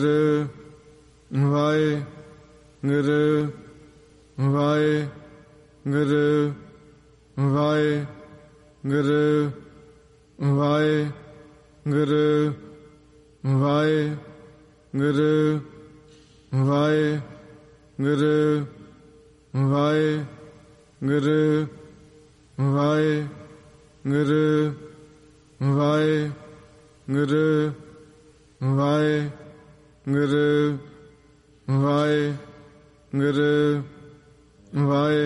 Waheguru Waheguru Waheguru Waheguru Waheguru Waheguru Waheguru Waheguru Waheguru Waheguru Waheguru ਵਾਹਿ